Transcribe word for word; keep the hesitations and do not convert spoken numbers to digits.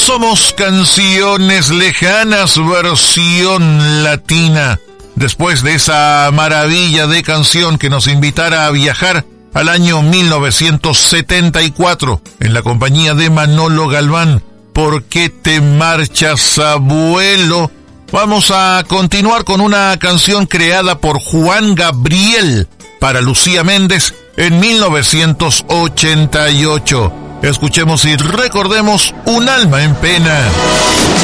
Somos Canciones Lejanas, versión latina. Después de esa maravilla de canción que nos invitara a viajar al año mil novecientos setenta y cuatro, en la compañía de Manolo Galván, ¿Por qué te marchas, abuelo? Vamos a continuar con una canción creada por Juan Gabriel para Lucía Méndez en mil novecientos ochenta y ocho. Escuchemos y recordemos Un alma en pena.